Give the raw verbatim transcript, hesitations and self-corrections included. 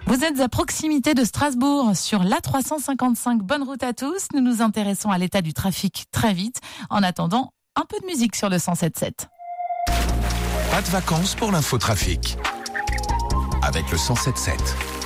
Vous êtes à proximité de Strasbourg, sur l'A trois cent cinquante-cinq. Bonne route à tous. Nous nous intéressons à l'état du trafic très vite. En attendant, un peu de musique sur le cent sept sept. Pas de vacances pour l'infotrafic avec le cent sept sept.